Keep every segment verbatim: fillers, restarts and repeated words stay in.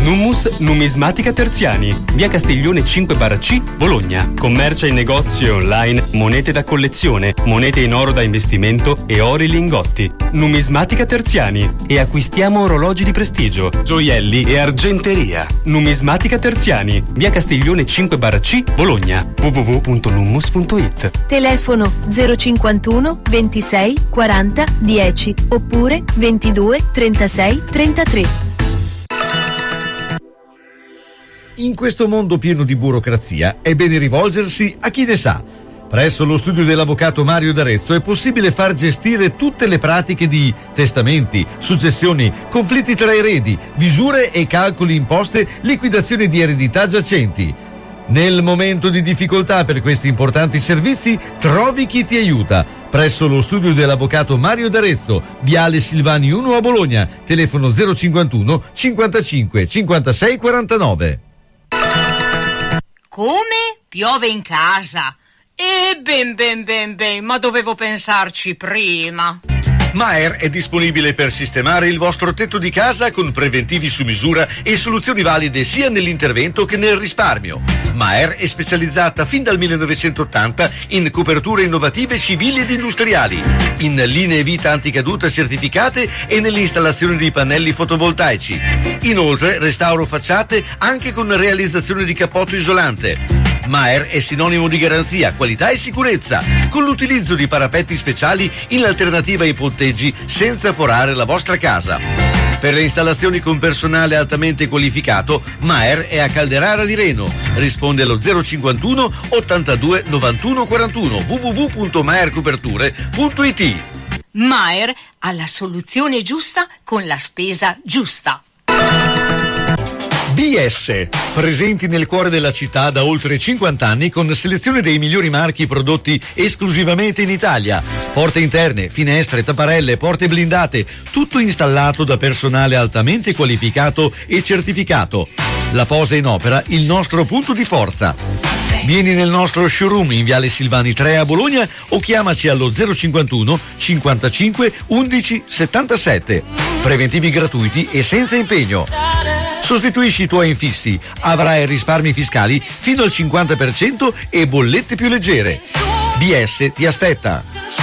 Nummus Numismatica Terziani, via Castiglione cinque barra C, Bologna. Commercia in negozi e online monete da collezione, monete in oro da investimento e ori lingotti. Numismatica Terziani. E acquistiamo orologi di prestigio, gioielli e argenteria. Numismatica Terziani, via Castiglione cinque barra C, Bologna. w w w punto nummus punto it. Telefono zero cinquantuno ventisei quaranta dieci oppure ventidue trentasei trentatré. In questo mondo pieno di burocrazia è bene rivolgersi a chi ne sa. Presso lo studio dell'avvocato Mario D'Arezzo è possibile far gestire tutte le pratiche di testamenti, successioni, conflitti tra eredi, visure e calcoli imposte, liquidazione di eredità giacenti. Nel momento di difficoltà per questi importanti servizi, trovi chi ti aiuta. Presso lo studio dell'avvocato Mario D'Arezzo, Viale Silvani uno a Bologna, telefono zero cinquantuno cinquantacinque cinquantasei quarantanove. Come? Piove in casa? E ben ben ben ben, ma dovevo pensarci prima. Maer è disponibile per sistemare il vostro tetto di casa con preventivi su misura e soluzioni valide sia nell'intervento che nel risparmio. Maer è specializzata fin dal millenovecentottanta in coperture innovative civili ed industriali, in linee vita anticaduta certificate e nell'installazione di pannelli fotovoltaici. Inoltre restauro facciate anche con realizzazione di cappotto isolante. Maer è sinonimo di garanzia, qualità e sicurezza, con l'utilizzo di parapetti speciali in alternativa ai ponteggi senza forare la vostra casa. Per le installazioni con personale altamente qualificato, Maer è a Calderara di Reno. Risponde allo zero cinquantuno ottantadue novantuno quarantuno w w w punto maer coperture punto it. Maer ha la soluzione giusta con la spesa giusta. B S, presenti nel cuore della città da oltre cinquanta anni con selezione dei migliori marchi prodotti esclusivamente in Italia. Porte interne, finestre, tapparelle, porte blindate, tutto installato da personale altamente qualificato e certificato. La posa in opera, il nostro punto di forza. Vieni nel nostro showroom in Viale Silvani tre a Bologna o chiamaci allo zero cinquantuno cinquantacinque undici settantasette. Preventivi gratuiti e senza impegno. Sostituisci i tuoi infissi, avrai risparmi fiscali fino al cinquanta per cento e bollette più leggere. B S ti aspetta.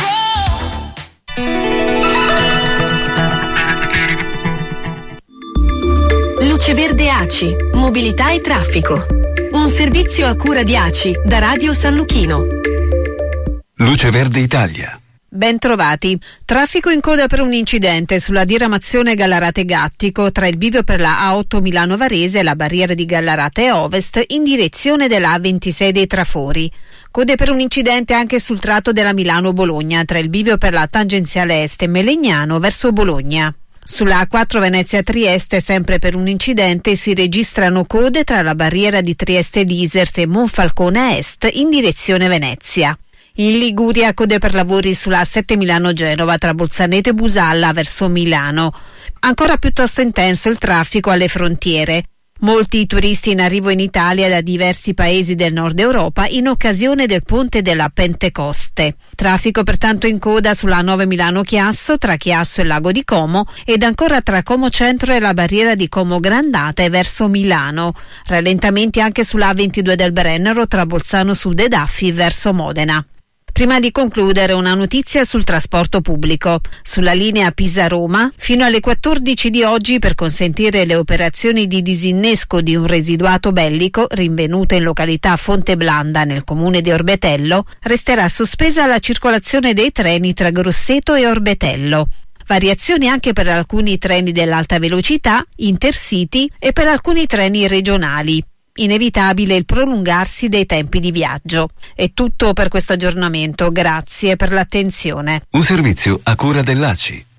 Luce Verde A C I, mobilità e traffico. Un servizio a cura di A C I da Radio San Luchino. Luce Verde Italia. Bentrovati. Traffico in coda per un incidente sulla diramazione Gallarate-Gattico tra il bivio per la A otto Milano Varese e la barriera di Gallarate Ovest in direzione della A ventisei dei Trafori. Code per un incidente anche sul tratto della Milano-Bologna tra il bivio per la tangenziale est e Melegnano verso Bologna. Sulla A quattro Venezia-Trieste, sempre per un incidente, si registrano code tra la barriera di Trieste-Lisers e Monfalcone Est in direzione Venezia. In Liguria, code per lavori sulla A sette Milano-Genova tra Bolzaneto e Busalla verso Milano. Ancora piuttosto intenso il traffico alle frontiere. Molti turisti in arrivo in Italia da diversi paesi del nord Europa in occasione del ponte della Pentecoste. Traffico pertanto in coda sulla A nove Milano-Chiasso tra Chiasso e Lago di Como ed ancora tra Como Centro e la barriera di Como Grandate verso Milano. Rallentamenti anche sulla A ventidue del Brennero tra Bolzano Sud e Daffi verso Modena. Prima di concludere, una notizia sul trasporto pubblico. Sulla linea Pisa-Roma, fino alle quattordici di oggi, per consentire le operazioni di disinnesco di un residuato bellico rinvenuto in località Fonteblanda nel comune di Orbetello, resterà sospesa la circolazione dei treni tra Grosseto e Orbetello. Variazioni anche per alcuni treni dell'alta velocità, Intercity e per alcuni treni regionali. Inevitabile il prolungarsi dei tempi di viaggio. È tutto per questo aggiornamento, grazie per l'attenzione. Un servizio a cura dell'A C I.